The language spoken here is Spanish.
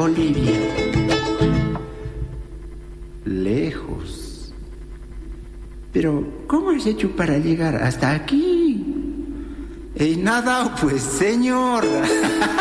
Bolivia. Lejos. Pero, ¿cómo has hecho para llegar hasta aquí? Nada, pues, señor.